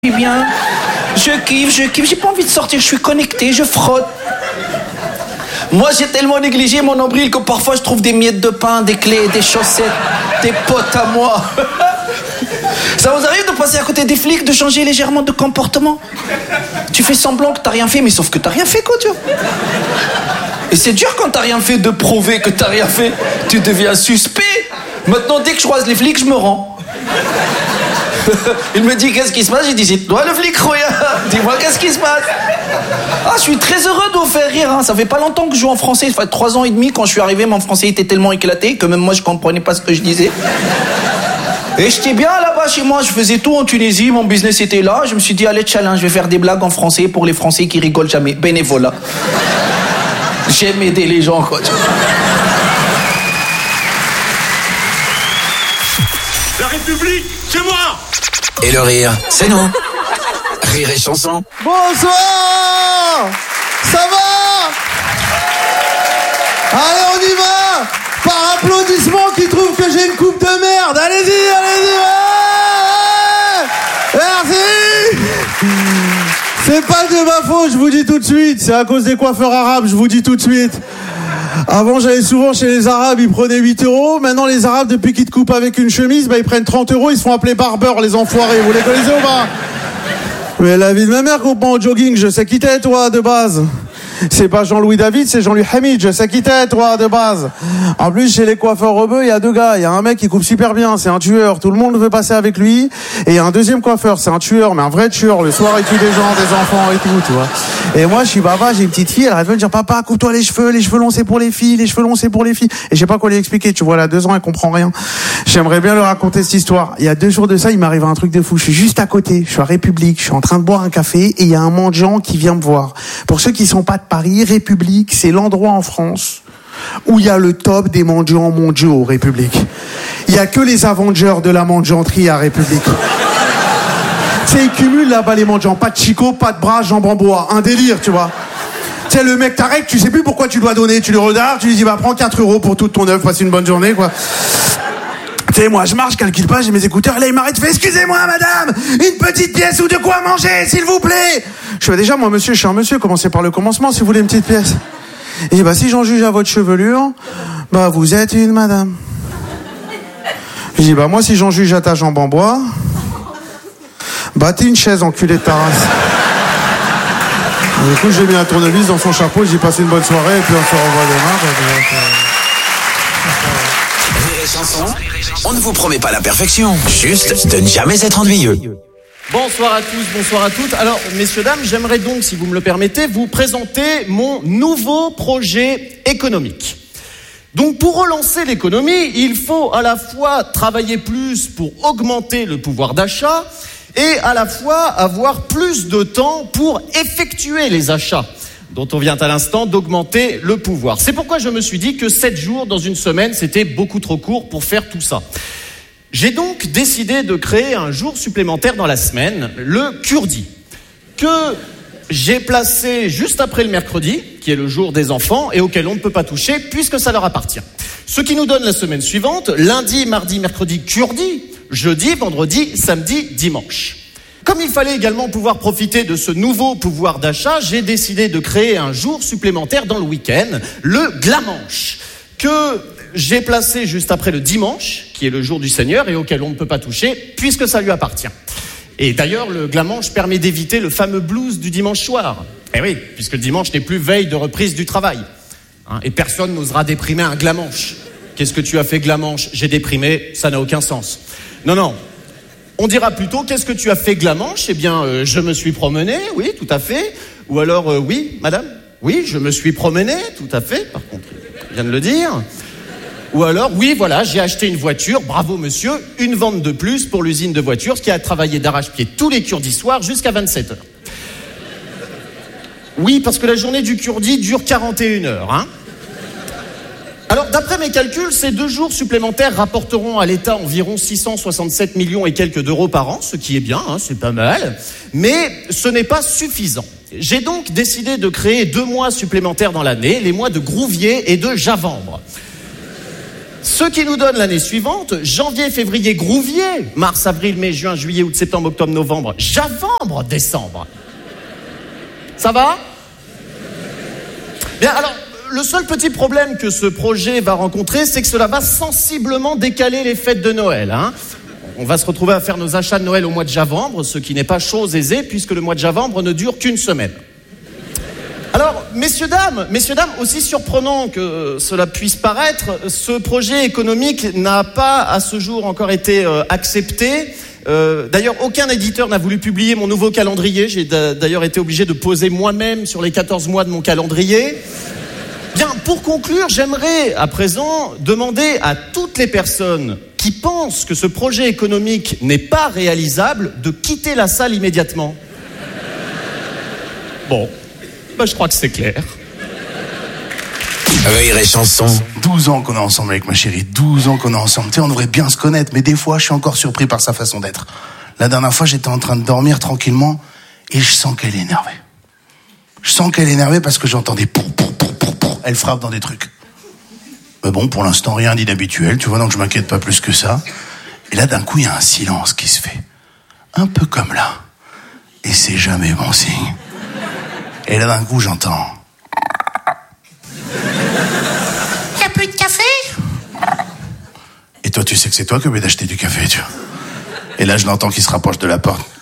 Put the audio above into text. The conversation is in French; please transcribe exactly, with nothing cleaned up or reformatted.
suis bien. Je kiffe, je kiffe. J'ai pas envie de sortir, je suis connecté, je frotte. Moi, j'ai tellement négligé mon nombril que parfois je trouve des miettes de pain, des clés, des chaussettes, des potes à moi. Ça vous arrive de passer à côté des flics, de changer légèrement de comportement? Tu fais semblant que t'as rien fait, mais sauf que t'as rien fait, quoi, tu vois. Et c'est dur quand t'as rien fait de prouver que t'as rien fait. Tu deviens suspect. Maintenant, dès que je croise les flics, je me rends. Il me dit qu'est-ce qui se passe? J'ai dit c'est toi le flic, Roya. Dis-moi qu'est-ce qui se passe. Ah, je suis très heureux de vous faire rire. Hein. Ça fait pas longtemps que je joue en français. Ça fait trois ans et demi. Quand je suis arrivé, mon français était tellement éclaté que même moi je comprenais pas ce que je disais. Et j'étais bien là-bas chez moi. Je faisais tout en Tunisie. Mon business était là. Je me suis dit allez challenge, je vais faire des blagues en français pour les Français qui rigolent jamais. Bénévolat. J'aime aider les gens, quoi. La République, c'est moi. Et le rire, c'est nous. Rire et chanson. Bonsoir. Ça va? Allez, on y va. Par applaudissement qui trouve que j'ai une coupe de merde. Allez-y, allez-y. Ouais. Merci. C'est pas de ma faute, je vous dis tout de suite. C'est à cause des coiffeurs arabes, je vous dis tout de suite. Avant, j'allais souvent chez les Arabes, ils prenaient huit euros. Maintenant, les Arabes, depuis qu'ils te coupent avec une chemise, bah, ils prennent trente euros, ils se font appeler barbeur, les enfoirés. Vous les connaissez ou pas? Mais la vie de ma mère coupe en jogging, je sais qui t'es, toi, de base. C'est pas Jean-Louis David, c'est Jean-Louis Hamid, je sais qui t'es, toi, de base. En plus, chez les coiffeurs rebeux, il y a deux gars. Il y a un mec qui coupe super bien, c'est un tueur. Tout le monde veut passer avec lui. Et il y a un deuxième coiffeur, c'est un tueur, mais un vrai tueur. Le soir, il tue des gens, des enfants et tout, tu vois. Et moi, je suis baba, j'ai une petite fille, elle arrête de me dire, papa, coupe-toi les cheveux, les cheveux longs, c'est pour les filles, les cheveux longs, c'est pour les filles. Et je sais pas quoi lui expliquer, tu vois, elle a deux ans, elle comprend rien. J'aimerais bien lui raconter cette histoire. Il y a deux jours de ça, il m'arrive un truc de fou. Je suis juste à côté, je suis à République, je suis en train de boire un café, et il y a un mendiant qui vient me voir. Pour ceux qui sont pas de Paris, République, c'est l'endroit en France où il y a le top des mendiants mondiaux, République. Il y a que les Avengers de la mendianterie à République. Tu sais, ils cumulent là-bas les mendiants. Pas de Chico, pas de bras, jambes en bois. Un délire, tu vois. Tu sais, le mec t'arrête, tu sais plus pourquoi tu dois donner. Tu le regardes, tu lui dis, bah, prends quatre euros pour toute ton œuvre, passe une bonne journée, quoi. Tu sais, moi, je marche, je calcule pas, j'ai mes écouteurs, là, il m'arrête, fait, excusez-moi, madame, une petite pièce ou de quoi manger, s'il vous plaît. Je fais, déjà, moi, monsieur, je suis un monsieur, commencez par le commencement, si vous voulez une petite pièce. Et dit, bah, si j'en juge à votre chevelure, bah, vous êtes une madame. Je dis, bah, moi, si j'en juge à ta jambe en bois, bah, t'es une chaise, enculé de ta race. Du coup, j'ai mis un tournevis dans son chapeau, j'ai passé une bonne soirée, et puis on se revoit demain. Rire et chanson. On ne vous promet pas la perfection, juste de ne jamais être ennuyeux. Bonsoir à tous, bonsoir à toutes. Alors, messieurs, dames, j'aimerais donc, si vous me le permettez, vous présenter mon nouveau projet économique. Donc, pour relancer l'économie, il faut à la fois travailler plus pour augmenter le pouvoir d'achat et à la fois avoir plus de temps pour effectuer les achats, dont on vient à l'instant d'augmenter le pouvoir. C'est pourquoi je me suis dit que sept jours dans une semaine, c'était beaucoup trop court pour faire tout ça. J'ai donc décidé de créer un jour supplémentaire dans la semaine, le Kurdi, que j'ai placé juste après le mercredi, qui est le jour des enfants, et auquel on ne peut pas toucher puisque ça leur appartient. Ce qui nous donne la semaine suivante, lundi, mardi, mercredi, Kurdi, jeudi, vendredi, samedi, dimanche. Comme il fallait également pouvoir profiter de ce nouveau pouvoir d'achat, j'ai décidé de créer un jour supplémentaire dans le week-end, le Glamanche, que j'ai placé juste après le dimanche, qui est le jour du Seigneur et auquel on ne peut pas toucher, puisque ça lui appartient. Et d'ailleurs, le Glamanche permet d'éviter le fameux blues du dimanche soir. Eh oui, puisque le dimanche n'est plus veille de reprise du travail. Hein, et personne n'osera déprimer un Glamanche. Qu'est-ce que tu as fait, Glamanche? J'ai déprimé, ça n'a aucun sens. Non, non. On dira plutôt, qu'est-ce que tu as fait, Glamanche? Eh bien, euh, je me suis promené, oui, tout à fait. Ou alors, euh, oui, madame? Oui, je me suis promené, tout à fait. Par contre, je viens de le dire. Ou alors, oui, voilà, j'ai acheté une voiture, bravo monsieur, une vente de plus pour l'usine de voitures qui a travaillé d'arrache-pied tous les kurdis soirs jusqu'à vingt-sept heures. Oui, parce que la journée du kurdi dure quarante et une heures, hein. Alors, d'après mes calculs, ces deux jours supplémentaires rapporteront à l'État environ six cent soixante-sept millions et quelques d'euros par an, ce qui est bien, hein, c'est pas mal, mais ce n'est pas suffisant. J'ai donc décidé de créer deux mois supplémentaires dans l'année, les mois de Grouvier et de Javambre. Ce qui nous donne l'année suivante, janvier, février, Grouvier, mars, avril, mai, juin, juillet, août, septembre, octobre, novembre, Javembre, décembre. Ça va? Bien, alors, le seul petit problème que ce projet va rencontrer, c'est que cela va sensiblement décaler les fêtes de Noël, hein. On va se retrouver à faire nos achats de Noël au mois de Javembre, ce qui n'est pas chose aisée, puisque le mois de Javembre ne dure qu'une semaine. Alors, messieurs, dames, messieurs, dames, aussi surprenant que cela puisse paraître, ce projet économique n'a pas, à ce jour, encore été euh, accepté. Euh, d'ailleurs, aucun éditeur n'a voulu publier mon nouveau calendrier. J'ai d'ailleurs été obligé de poser moi-même sur les quatorze mois de mon calendrier. Bien, pour conclure, j'aimerais à présent demander à toutes les personnes qui pensent que ce projet économique n'est pas réalisable de quitter la salle immédiatement. Bon. Ben, je crois que c'est clair. Rire et chanson. douze ans qu'on est ensemble avec ma chérie, douze ans qu'on est ensemble. Tu sais, on devrait bien se connaître, mais des fois, je suis encore surpris par sa façon d'être. La dernière fois, j'étais en train de dormir tranquillement et je sens qu'elle est énervée. Je sens qu'elle est énervée parce que j'entends des pou, pou, pou, pou, pou. Elle frappe dans des trucs. Mais bon, pour l'instant, rien d'inhabituel, tu vois, donc je m'inquiète pas plus que ça. Et là, d'un coup, il y a un silence qui se fait. Un peu comme là. Et c'est jamais bon signe. Et là, d'un coup, j'entends... Y'a plus de café? Et toi, tu sais que c'est toi qui as oublié d'acheter du café, tu vois. Et là, je l'entends qui se rapproche de la porte.